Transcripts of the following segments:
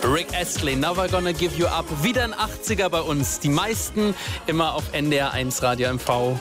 Rick Astley, Never Gonna Give You Up. Wieder ein 80er bei uns. Die meisten immer auf NDR 1 Radio MV.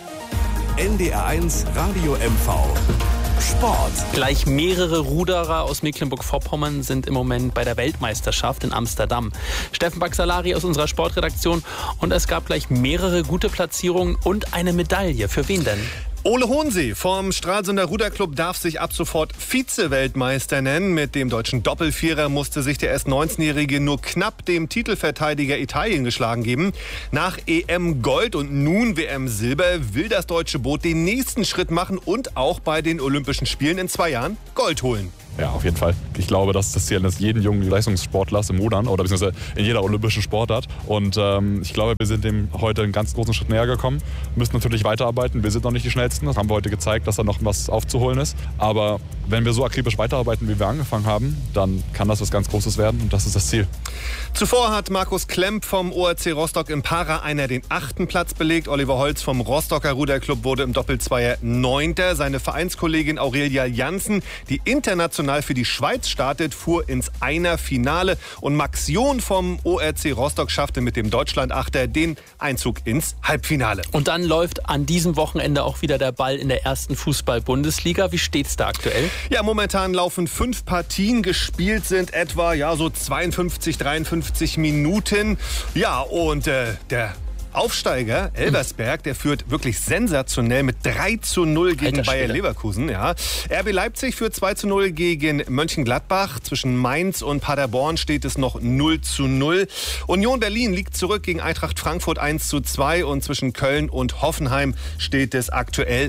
NDR 1 Radio MV. Sport. Gleich mehrere Ruderer aus Mecklenburg-Vorpommern sind im Moment bei der Weltmeisterschaft in Amsterdam. Steffen Baxalari aus unserer Sportredaktion. Und es gab gleich mehrere gute Platzierungen und eine Medaille. Für wen denn? Ole Hohensee vom Stralsunder Ruderclub darf sich ab sofort Vize-Weltmeister nennen. Mit dem deutschen Doppelvierer musste sich der erst 19-Jährige nur knapp dem Titelverteidiger Italien geschlagen geben. Nach EM Gold und nun WM Silber will das deutsche Boot den nächsten Schritt machen und auch bei den Olympischen Spielen in 2 Jahren Gold holen. Ja, auf jeden Fall. Ich glaube, das ist das Ziel eines jeden jungen Leistungssportlers im Rudern oder beziehungsweise in jeder olympischen Sportart. Und ich glaube, wir sind dem heute einen ganz großen Schritt näher gekommen. Wir müssen natürlich weiterarbeiten. Wir sind noch nicht die Schnellsten. Das haben wir heute gezeigt, dass da noch was aufzuholen ist. Aber wenn wir so akribisch weiterarbeiten, wie wir angefangen haben, dann kann das was ganz Großes werden und das ist das Ziel. Zuvor hat Markus Klemp vom ORC Rostock im Para-Einer den 8. Platz belegt. Oliver Holz vom Rostocker Ruderclub wurde im Doppelzweier 9. Seine Vereinskollegin Aurelia Janssen, die international für die Schweiz startet, fuhr ins Einer-Finale. Und Max John vom ORC Rostock schaffte mit dem Deutschland-Achter den Einzug ins Halbfinale. Und dann läuft an diesem Wochenende auch wieder der Ball in der ersten Fußball-Bundesliga. Wie steht's da aktuell? Ja, momentan laufen 5 Partien. Gespielt sind etwa so 52, 53 Minuten. Ja, und der Aufsteiger Elversberg, der führt wirklich sensationell mit 3:0 gegen Bayer Leverkusen. Ja. RB Leipzig führt 2:0 gegen Mönchengladbach. Zwischen Mainz und Paderborn steht es noch 0:0. Union Berlin liegt zurück gegen Eintracht Frankfurt 1:2 und zwischen Köln und Hoffenheim steht es aktuell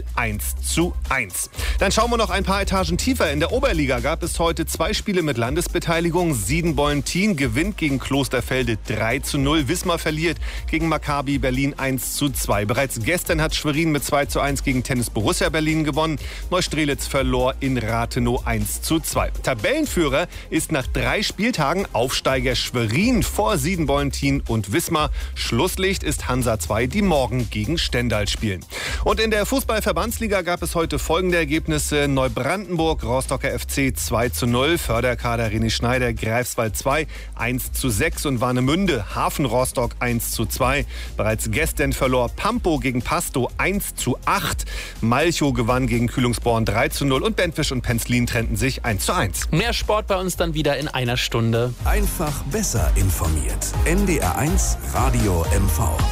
1:1. Dann schauen wir noch ein paar Etagen tiefer. In der Oberliga gab es heute 2 Spiele mit Landesbeteiligung. Siedenbollen-Tien gewinnt gegen Klosterfelde 3:0. Wismar verliert gegen Maccabi Berlin 1:2. Bereits gestern hat Schwerin mit 2:1 gegen Tennis Borussia Berlin gewonnen. Neustrelitz verlor in Rathenow 1:2. Tabellenführer ist nach 3 Spieltagen Aufsteiger Schwerin vor Siedenbollen-Tien und Wismar. Schlusslicht ist Hansa 2, die morgen gegen Stendal spielen. Und in der Fußball-Verbandsliga gab es heute folgende Ergebnisse. Neubrandenburg, Rostocker FC 2:0. Förderkader René Schneider, Greifswald 2, 1:6 und Warnemünde, Hafen Rostock 1:2. Bereits gestern verlor Pampo gegen Pasto 1:8. Malchow gewann gegen Kühlungsborn 3:0 und Bentwisch und Penzlin trennten sich 1:1. Mehr Sport bei uns dann wieder in einer Stunde. Einfach besser informiert. NDR 1 Radio MV.